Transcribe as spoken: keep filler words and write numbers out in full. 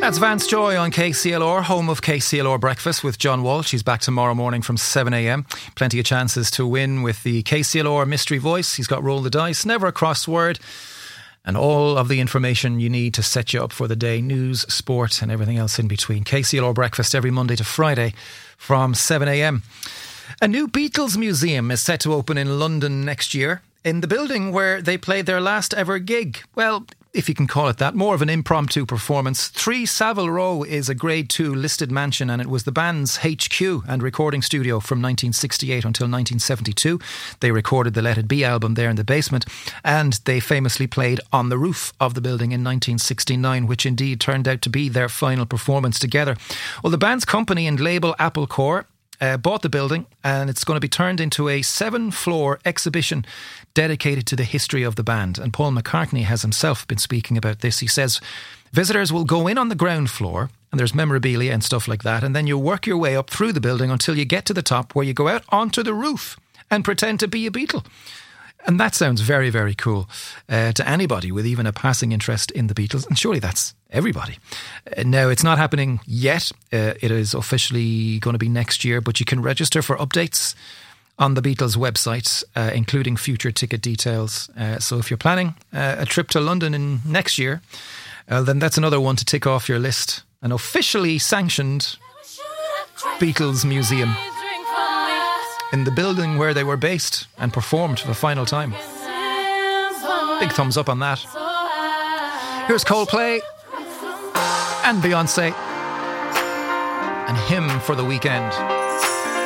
That's Vance Joy on K C L R, home of K C L R Breakfast with John Walsh. He's back tomorrow morning from seven a.m. Plenty of chances to win with the K C L R Mystery Voice. He's got Roll the Dice, Never a Crossword, and all of the information you need to set you up for the day. News, sport and everything else in between. K C L R Breakfast every Monday to Friday from seven a.m. A new Beatles museum is set to open in London next year, in the building where they played their last ever gig. Well, if you can call it that, more of an impromptu performance. three Savile Row is a grade two listed mansion, and it was the band's H Q and recording studio from nineteen sixty-eight until nineteen seventy-two. They recorded the Let It Be album there in the basement, and they famously played on the roof of the building in nineteen sixty-nine, which indeed turned out to be their final performance together. Well, the band's company and label Apple Corps Uh, bought the building, and it's going to be turned into a seven-floor exhibition dedicated to the history of the band. And Paul McCartney has himself been speaking about this. He says visitors will go in on the ground floor, and there's memorabilia and stuff like that, and then you work your way up through the building until you get to the top, where you go out onto the roof and pretend to be a Beatle. And that sounds very, very cool uh, to anybody with even a passing interest in the Beatles. And surely that's everybody. Uh, now, it's not happening yet. Uh, it is officially going to be next year, but you can register for updates on the Beatles website, uh, including future ticket details. Uh, so if you're planning uh, a trip to London in next year, uh, then that's another one to tick off your list. An officially sanctioned Beatles museum in the building where they were based and performed for the final time. Big thumbs up on that. Here's Coldplay and Beyonce and Hymn for the Weekend.